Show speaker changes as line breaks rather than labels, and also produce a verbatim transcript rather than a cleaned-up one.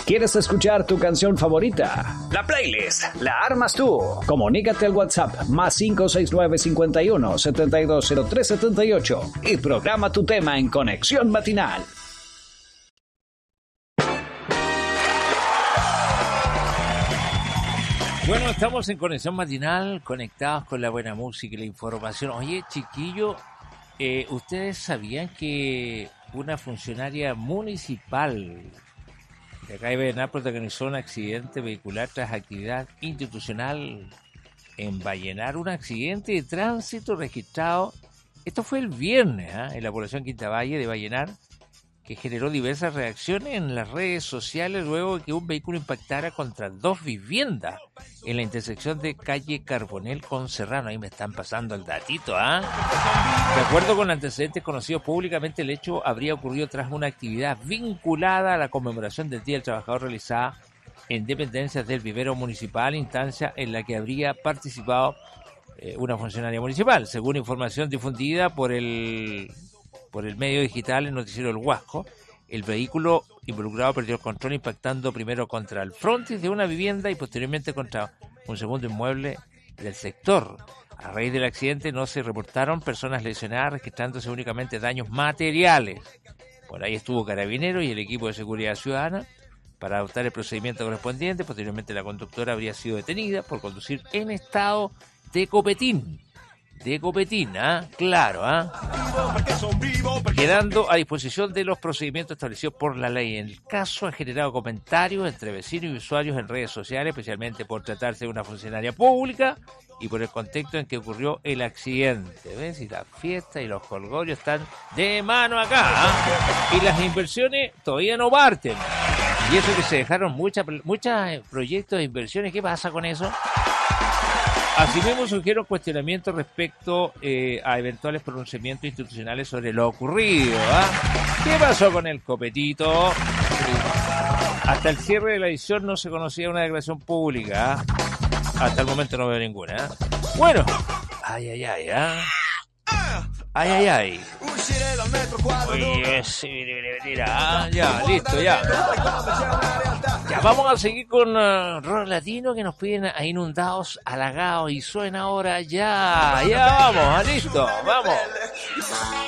¿Quieres escuchar tu canción favorita? La playlist la armas tú. Comunícate al WhatsApp más cinco seis nueve cinco uno siete dos cero tres siete ocho y programa tu tema en Conexión Matinal.
Bueno, estamos en Conexión Matinal, conectados con la buena música y la información. Oye, chiquillo, eh, ¿ustedes sabían que una funcionaria municipal de acá de Vallenar protagonizó un accidente vehicular tras actividad institucional en Vallenar? Un accidente de tránsito registrado, esto fue el viernes, ¿eh? en la población Quinta Valle de Vallenar, que generó diversas reacciones en las redes sociales luego de que un vehículo impactara contra dos viviendas en la intersección de calle Carbonel con Serrano. Ahí me están pasando el datito, ¿ah? ¿eh? De acuerdo con antecedentes conocidos públicamente, el hecho habría ocurrido tras una actividad vinculada a la conmemoración del Día del Trabajador realizada en dependencias del vivero municipal, instancia en la que habría participado eh, una funcionaria municipal. Según información difundida por el... por el medio digital, el noticiero El Huasco, el vehículo involucrado perdió el control impactando primero contra el frontis de una vivienda y posteriormente contra un segundo inmueble del sector. A raíz del accidente no se reportaron personas lesionadas, registrándose únicamente daños materiales. Por ahí estuvo Carabineros y el equipo de seguridad ciudadana para adoptar el procedimiento correspondiente. Posteriormente la conductora habría sido detenida por conducir en estado de copetín. De copetín, ¿ah? ¿eh? Claro, ¿ah? ¿eh? Quedando a disposición de los procedimientos establecidos por la ley. En el caso ha generado comentarios entre vecinos y usuarios en redes sociales, especialmente por tratarse de una funcionaria pública y por el contexto en que ocurrió el accidente. ¿Ves? Y la fiesta y los jolgorios están de mano acá, ¿eh? Y las inversiones todavía no parten. Y eso que se dejaron muchas muchas proyectos de inversiones, ¿qué pasa con eso? Asimismo, surgieron cuestionamientos respecto eh, a eventuales pronunciamientos institucionales sobre lo ocurrido. ¿eh? ¿Qué pasó con el copetito? Hasta el cierre de la edición no se conocía una declaración pública. ¿eh? Hasta el momento no veo ninguna. ¿eh? Bueno, ay, ay, ay, ¿eh? Ay, ay, ay. Oye, sí, mira, ya, listo, ya. Ya, vamos a seguir con uh, rock latino que nos piden a Inundados, Halagados y suena ahora ya. Ya, vamos, listo, vamos.